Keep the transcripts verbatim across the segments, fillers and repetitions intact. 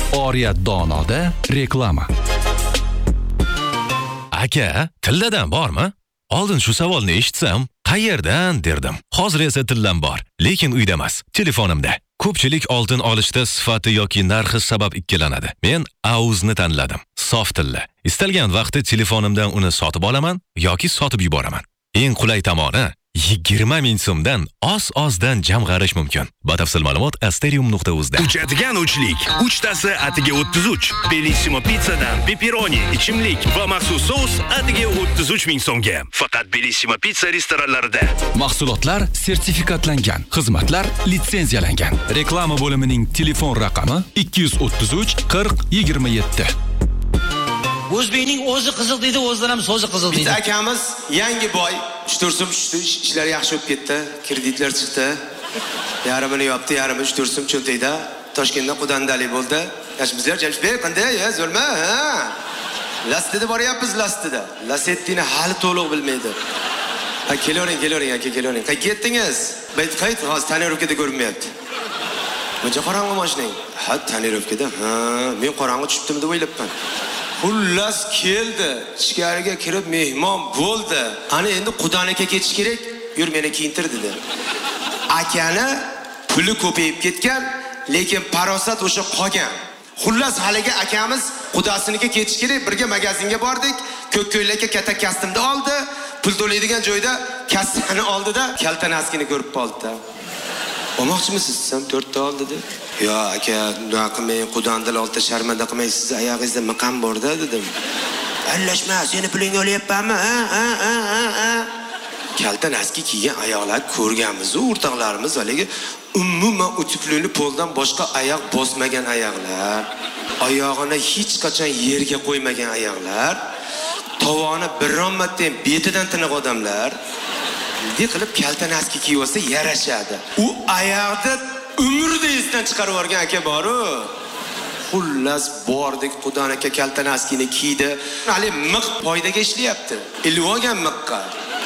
Oriyat donoda reklama. Aka, tilladan bormi? Oldin shu savolni eshitsam, qayerdan derdim. Hozir esa tillam bor, lekin uyda emas, telefonimda. Ko'pchilik oltin olishda sifati yoki narxi sabab ikkilanadi. Men Auzni tanladim. Sof tilla. Istalgan vaqtda telefonimdan uni sotib olaman yoki sotib yuboraman. Eng qulay tomoni, yigirma ming so'mdan oz-ozdan jamg'arish mumkin. Batafsil ma'lumot asterium nuqta uz da. Uchadigan uchlik. Uchtasi atiga o'ttiz uch. Bellissimo pizzadan pepperoni, ichimlik va maxsus sous atiga o'ttiz uch ming so'mga. Faqat Bellissimo pizza restoranlarida. Mahsulotlar sertifikatlangan, xizmatlar litsenziyalangan. Reklama bo'limining telefon raqami ikki yuz o'ttiz uch qirq yigirma yetti. O'zbekning o'zi qiziq deydi, o'zidan ham so'zi qiziq deydi. Biz akamiz yangi boy, uch to'rt so'm tushdi, ishlar yaxshi bo'lib ketdi, kreditlar chiqdi. Yarmini yopdi, yarmi uch to'rt so'm cho'ntakda. Toshkentda qudandalik bo'ldi. Yashmizlar, Jamshidbek, qanday, ya, zo'rma, ha? Lastida boryapmiz, lastida. Lasetdini hali to'liq bilmaydi. Ha, kelavering, kelavering, aka, kelavering. Qayerga ketdingiz? Bayt qayt, hozir tonirovkada ko'rinmayapti. Buncha qorong'i mashinang. Ha, tonirovkada. Ha, men qorong'i tushibdim deb o'ylabman. Xullas keldi, ichkariga kirib mehmon bo'ldi. Ana endi Qudanaka ketish kerak, yur meni kiyintir dedi. Akani puli ko'payib ketgan, lekin parosat o'sha qolgan. Xullas haliga akamiz qudasiniga ketish kerak, birga magazinga bordik. Ko'kko'ylakka katta kastimni oldi, pul to'laydigan joyda kassani oldida kaltanaskini ko'rib qoldi. Olmoqchimisiz? Sam to'rtta oldi dedi. Yo aka, nima qilmay, Qudandil olti sharmanda qilmay, siz oyog'ingizda maqam bor-da dedim. Aralashma, seni pulingga olyapmanmi? Ha, ha, ha, ha. Kaltan aski kiygan oyoqlar ko'rganmiz, o'rtoqlarimiz haligi umuman utuklini poldan boshqa oyoq bosmagan oyoqlar. Oyog'ini hech qachon yerga qo'ymagan oyoqlar. Tovoni biron marta betidan tiniq odamlar. Bunday qilib kaltan aski kiyib olsa yarashadi. U oyoqda umrda esdan chiqarib yuborgan aka bor-u. Xullas bordik, Qudanaka kaltan askini kiydi. Hali miq foydaga ishlayapti. Ilib olgan miqqa.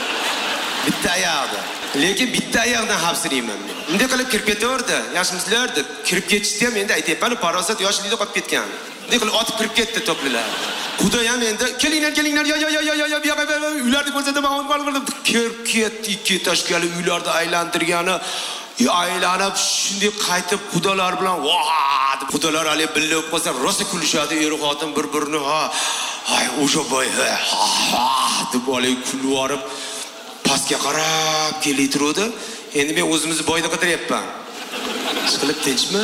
Bitta oyoqda. Lekin bitta oyoqdan hapsirayman men. Bunday qilib kirib ketaverdi. Yaxshimisizlar deb kirib ketishdi ham endi aytayapman, parosat yoshlikda qolib ketgan. Bunday qilib otib kirib ketdi to'plilar. Xudo ham endi kelinglar, kelinglar, yo yo yo yo yo yo uylarni ko'rsatib qoldim. Kirib ketdi, ikki tashkali uylarda aylantirgani. Aylanib shunday qaytib xudolar bilan voh deb xudolar hali birga qolsa rosa kulishadi, er xotin bir-birini ha ay o'sha boy ha deb olib kulib yorib pastga qarab keltirdi. Endi men o'zimizni boyda qidiryapman. Chiqilib tinchmi?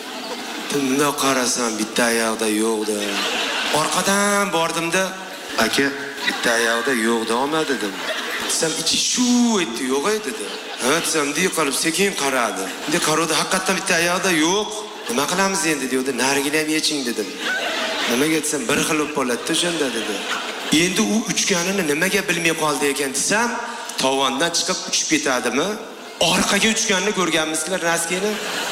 Bunda qarasam bitta oyoqda yo'qdi. Orqadan bordimda aka bitta oyoqda yo'qdi olma dedim. Desam ichi shu etdi, yo'q edi dedi. Ha, desam deb qolib sekin qaradi. Endi qarodi haqiqatan bitta oyoqda yo'q. Nima qilamiz endi dedi. Narigini ham yeching dedim. Nimaga desam bir xil bo'lib qoladi o'shanda dedi. Endi u uchganini nimaga bilmay qoldi ekan desam, tovondan chiqib uchib ketadimi? Orqaga uchganini ko'rganmisizlar naskini?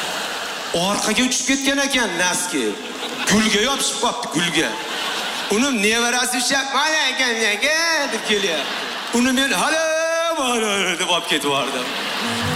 Orqaga uchib ketgan ekan naski. Gulga yopishib qopti, gulga. Uni nevarasi ushlab, "Mana ekan, aka" deb kelyapti. Uni men hali bor deb olib ketib bordim.